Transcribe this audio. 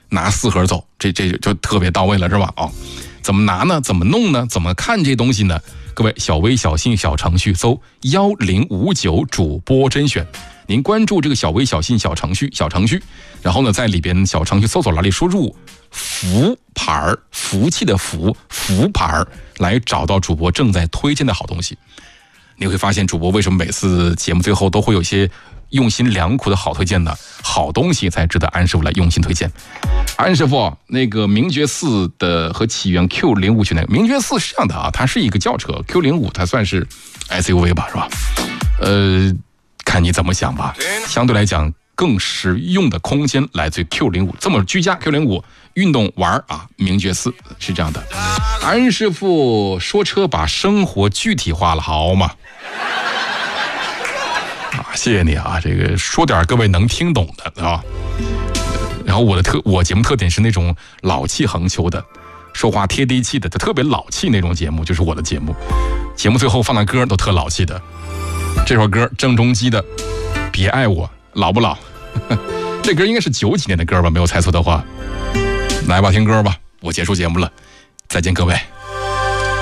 拿4盒走，这就特别到位了，是吧？怎么拿呢？怎么弄呢？怎么看这东西呢？各位，小微小信小程序搜1059主播甄选，您关注这个小微小信小程序，然后呢，在里边小程序搜索栏里输入福牌，福气的福牌，来找到主播正在推荐的好东西。你会发现主播为什么每次节目最后都会有些用心良苦的好推荐呢？好东西才值得安师傅来用心推荐。安师傅，那个名爵4的和起源 Q05 去那个名爵4是这样的啊，它是一个轿车 ，Q05 它算是 SUV 吧，是吧？看你怎么想吧。相对来讲，更实用的空间来自于 Q05，这么居家 Q05 运动玩啊，名爵4是这样的。安师傅说车把生活具体化了，好吗？谢谢你啊，这个说点各位能听懂的啊。然后我节目特点是那种老气横秋的，说话贴地气的，就特别老气那种节目，就是我的节目。节目最后放的歌都特老气的。这首歌郑中基的《别爱我》，老不老？这歌应该是90几年的歌吧，没有猜错的话。来吧，听歌吧，我结束节目了，再见各位。